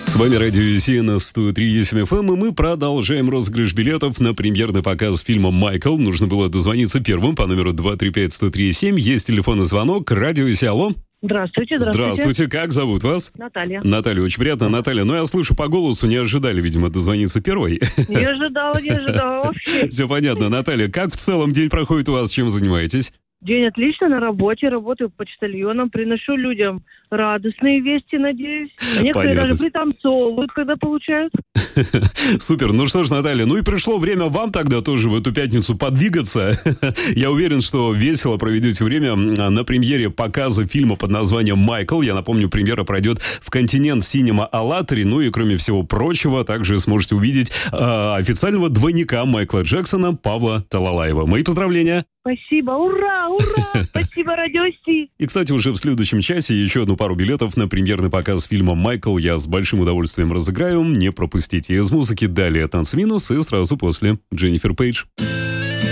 С вами Радио Си на 103.8 FM, и мы продолжаем розыгрыш билетов на премьерный показ фильма «Майкл». Нужно было дозвониться первым по номеру 235-103.7. Есть телефонный звонок. Радио Си, алло. Здравствуйте. Здравствуйте. Как зовут вас? Наталья. Наталья, очень приятно. Наталья, я слышу по голосу, не ожидали, видимо, дозвониться первой. Не ожидала вообще. Все понятно. Наталья, как в целом день проходит у вас, чем занимаетесь? День отлично, на работе, работаю почтальоном, приношу людям радостные вести, надеюсь. А некоторые Понятно. даже пританцовывают, когда получают. Супер. Ну что ж, Наталья, и пришло время вам тогда тоже в эту пятницу подвигаться. Я уверен, что весело проведете время на премьере показа фильма под названием «Майкл». Я напомню, премьера пройдет в Continent Cinema Алатри. И, кроме всего прочего, также сможете увидеть официального двойника Майкла Джексона Павла Талалаева. Мои поздравления. Спасибо, ура! Спасибо, Радио Си. И, кстати, уже в следующем часе еще одну пару билетов на премьерный показ фильма «Майкл» я с большим удовольствием разыграю. Не пропустите. Из музыки далее «Танцминус» и сразу после Дженнифер Пейдж.